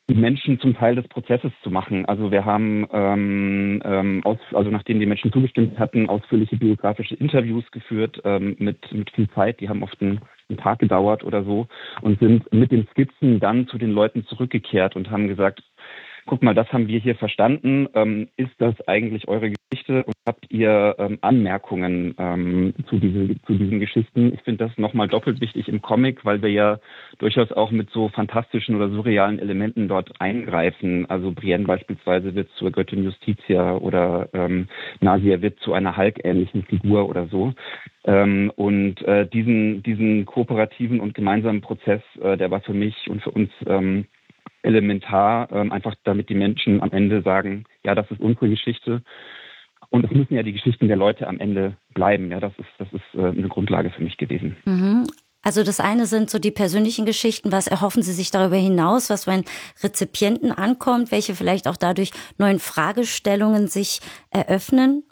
die Menschen zum Teil des Prozesses zu machen. Also wir haben, also nachdem die Menschen zugestimmt hatten, ausführliche biografische Interviews geführt mit viel Zeit. Die haben oft einen Tag gedauert oder so und sind mit den Skizzen dann zu den Leuten zurückgekehrt und haben gesagt, guck mal, das haben wir hier verstanden. Ist das eigentlich eure Geschichte? Und habt ihr Anmerkungen zu diesen Geschichten? Ich finde das nochmal doppelt wichtig im Comic, weil wir ja durchaus auch mit so fantastischen oder surrealen Elementen dort eingreifen. Also Brienne beispielsweise wird zur Göttin Justitia oder Nasia wird zu einer Hulk-ähnlichen Figur oder so. Diesen kooperativen und gemeinsamen Prozess, der war für mich und für uns elementar, einfach damit die Menschen am Ende sagen, ja, das ist unsere Geschichte. Und es müssen ja die Geschichten der Leute am Ende bleiben. Ja, das ist eine Grundlage für mich gewesen. Mhm. Also das eine sind so die persönlichen Geschichten. Was erhoffen Sie sich darüber hinaus, was bei den Rezipienten ankommt, welche vielleicht auch dadurch neuen Fragestellungen sich eröffnen?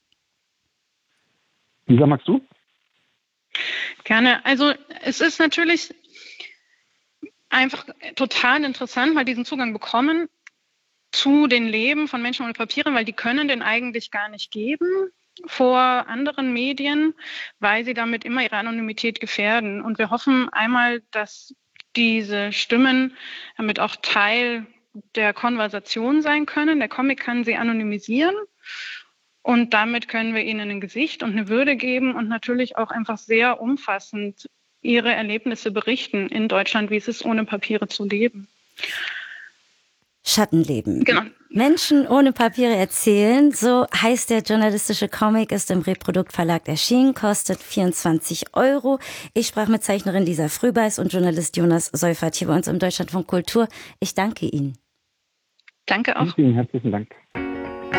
Lisa, magst du? Gerne. Also es ist natürlich einfach total interessant, mal diesen Zugang bekommen zu den Leben von Menschen ohne Papiere, weil die können den eigentlich gar nicht geben vor anderen Medien, weil sie damit immer ihre Anonymität gefährden. Und wir hoffen einmal, dass diese Stimmen damit auch Teil der Konversation sein können. Der Comic kann sie anonymisieren und damit können wir ihnen ein Gesicht und eine Würde geben und natürlich auch einfach sehr umfassend ihre Erlebnisse berichten in Deutschland, wie es ist, ohne Papiere zu leben. Schattenleben. Genau. Menschen ohne Papiere erzählen, so heißt der journalistische Comic, ist im Reprodukt Verlag erschienen, kostet 24 €. Ich sprach mit Zeichnerin Lisa Frühbeiß und Journalist Jonas Seufert hier bei uns im Deutschlandfunk Kultur. Ich danke Ihnen. Danke auch. Vielen herzlichen Dank.